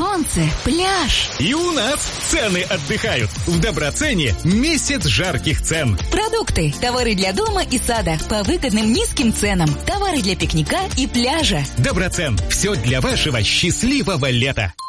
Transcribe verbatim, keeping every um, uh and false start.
солнце, пляж. И у нас цены отдыхают. В Доброцене месяц жарких цен. Продукты, товары для дома и сада по выгодным низким ценам. Товары для пикника и пляжа. Доброцен. Все для вашего счастливого лета.